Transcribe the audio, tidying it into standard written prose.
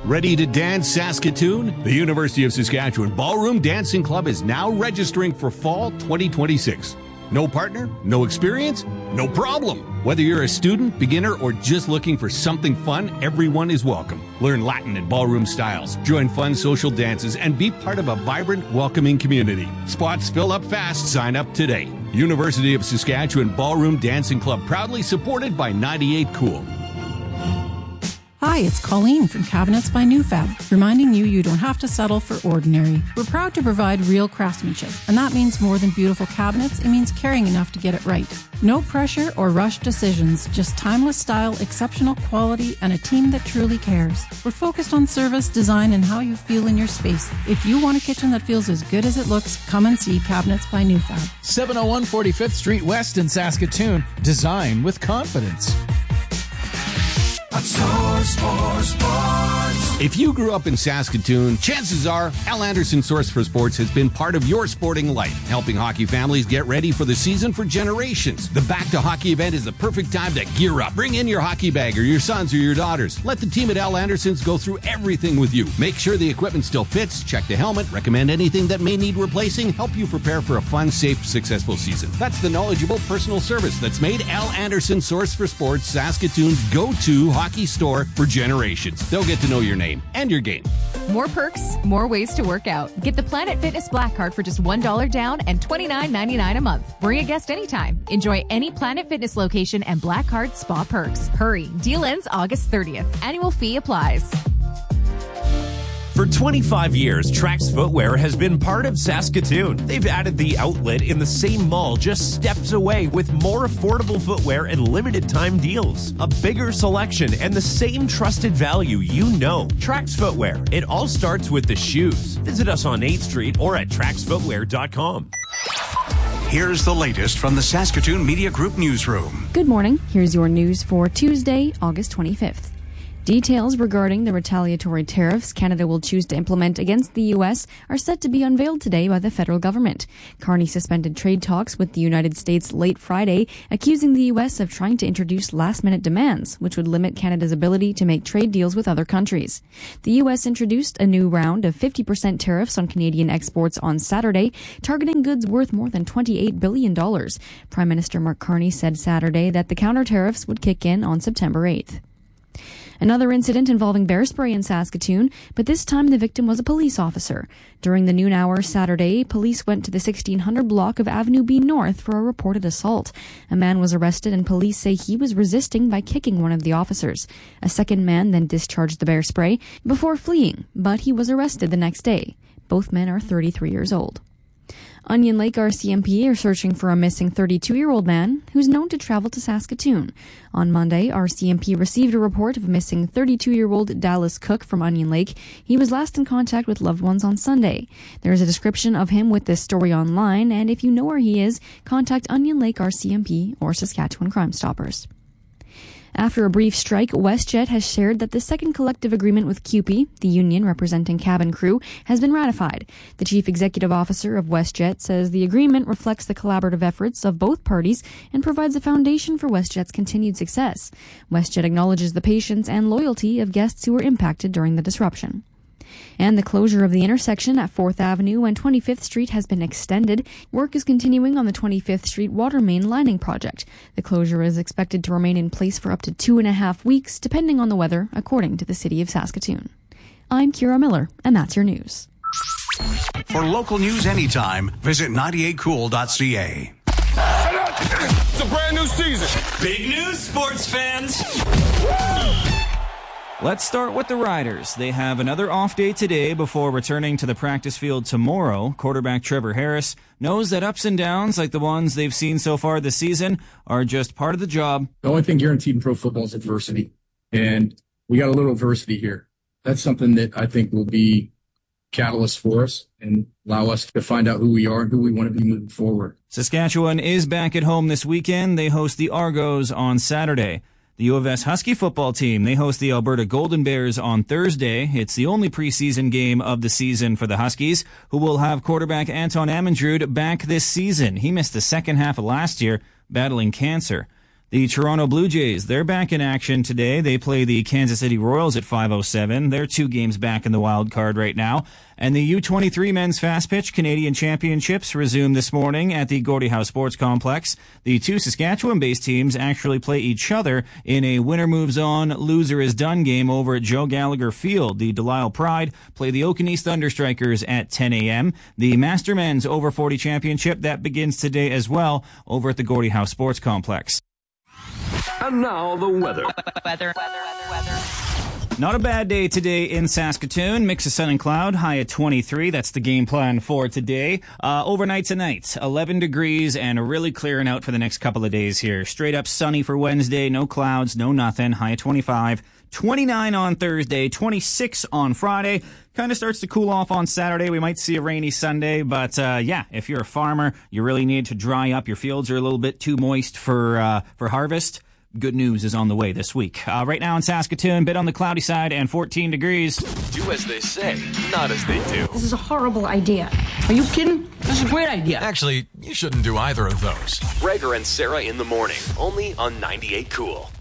Ready to dance, Saskatoon? The University of Saskatchewan Ballroom Dancing Club is now registering for Fall 2026. No partner? No experience? No problem. Whether you're a student, beginner, or just looking for something fun, everyone is welcome. Learn Latin and ballroom styles, join fun social dances, and be part of a vibrant, welcoming community. Spots fill up fast. Sign up today. University of Saskatchewan Ballroom Dancing Club, proudly supported by 98 Cool. Hi, it's Colleen from Cabinets by Newfab, reminding you don't have to settle for ordinary. We're proud to provide real craftsmanship, and that means more than beautiful cabinets, it means caring enough to get it right. No pressure or rushed decisions, just timeless style, exceptional quality, and a team that truly cares. We're focused on service, design, and how you feel in your space. If you want a kitchen that feels as good as it looks, come and see Cabinets by Newfab. 701 45th Street West in Saskatoon. Design with confidence. Source for Sports. If you grew up in Saskatoon, chances are Al Anderson Source for Sports has been part of your sporting life, helping hockey families get ready for the season for generations. The Back to Hockey event is the perfect time to gear up. Bring in your hockey bag or your sons or your daughters. Let the team at Al Anderson's go through everything with you. Make sure the equipment still fits, check the helmet, recommend anything that may need replacing, help you prepare for a fun, safe, successful season. That's the knowledgeable personal service that's made Al Anderson Source for Sports Saskatoon's go-to hockey store for generations. They'll get to know your name and your game. More perks, more ways to work out. Get the Planet Fitness Black Card for just $1 down and $29.99 a month. Bring a guest anytime. Enjoy any Planet Fitness location and Black Card spa perks. Hurry, deal ends August 30th. Annual fee applies. For 25 years, Trax Footwear has been part of Saskatoon. They've added the outlet in the same mall just steps away with more affordable footwear and limited time deals. A bigger selection and the same trusted value you know. Trax Footwear. It all starts with the shoes. Visit us on 8th Street or at traxfootwear.com. Here's the latest from the Saskatoon Media Group newsroom. Good morning. Here's your news for Tuesday, August 25th. Details regarding the retaliatory tariffs Canada will choose to implement against the U.S. are set to be unveiled today by the federal government. Carney suspended trade talks with the United States late Friday, accusing the U.S. of trying to introduce last-minute demands, which would limit Canada's ability to make trade deals with other countries. The U.S. introduced a new round of 50% tariffs on Canadian exports on Saturday, targeting goods worth more than $28 billion. Prime Minister Mark Carney said Saturday that the counter tariffs would kick in on September 8th. Another incident involving bear spray in Saskatoon, but this time the victim was a police officer. During the noon hour Saturday, police went to the 1600 block of Avenue B North for a reported assault. A man was arrested and police say he was resisting by kicking one of the officers. A second man then discharged the bear spray before fleeing, but he was arrested the next day. Both men are 33 years old. Onion Lake RCMP are searching for a missing 32-year-old man who's known to travel to Saskatoon. On Monday, RCMP received a report of a missing 32-year-old Dallas Cook from Onion Lake. He was last in contact with loved ones on Sunday. There is a description of him with this story online, and if you know where he is, contact Onion Lake RCMP or Saskatchewan Crime Stoppers. After a brief strike, WestJet has shared that the second collective agreement with CUPE, the union representing cabin crew, has been ratified. The chief executive officer of WestJet says the agreement reflects the collaborative efforts of both parties and provides a foundation for WestJet's continued success. WestJet acknowledges the patience and loyalty of guests who were impacted during the disruption. And the closure of the intersection at 4th Avenue and 25th Street has been extended. Work is continuing on the 25th Street water main lining project. The closure is expected to remain in place for up to 2.5 weeks, depending on the weather, according to the City of Saskatoon. I'm Kira Miller, and that's your news. For local news anytime, visit 98cool.ca. It's a brand new season. Big news, sports fans. Let's start with the Riders. They have another off day today before returning to the practice field tomorrow. Quarterback Trevor Harris knows that ups and downs like the ones they've seen so far this season are just part of the job. The only thing guaranteed in pro football is adversity, and we got a little adversity here. That's something that I think will be catalyst for us and allow us to find out who we are and who we want to be moving forward. Saskatchewan is back at home this weekend. They host the Argos on Saturday. The U of S Husky football team, they host the Alberta Golden Bears on Thursday. It's the only preseason game of the season for the Huskies, who will have quarterback Anton Amendrud back this season. He missed the second half of last year, battling cancer. The Toronto Blue Jays, they're back in action today. They play the Kansas City Royals at 5:07. They're 2 games back in the wild card right now. And the U23 men's fast pitch Canadian Championships resume this morning at the Gordie Howe Sports Complex. The 2 Saskatchewan-based teams actually play each other in a winner moves on, loser is done game over at Joe Gallagher Field. The Delisle Pride play the Okanese Thunderstrikers at 10 a.m. The Master Men's Over 40 Championship, that begins today as well over at the Gordie Howe Sports Complex. And now the weather. Not a bad day today in Saskatoon. Mix of sun and cloud, high at 23. That's the game plan for today. Overnight tonight, 11 degrees and really clearing out for the next couple of days here. Straight up sunny for Wednesday, no clouds, no nothing, high at 25. 29 on Thursday, 26 on Friday. Kind of starts to cool off on Saturday. We might see a rainy Sunday, but if you're a farmer, you really need to dry up. Your fields are a little bit too moist for harvest. Good news is on the way this week. Right now in Saskatoon, bit on the cloudy side and 14 degrees. Do as they say, not as they do. This is a horrible idea. Are you kidding? This is a great idea. Actually, you shouldn't do either of those. Gregor and Sarah in the morning, only on 98 Cool.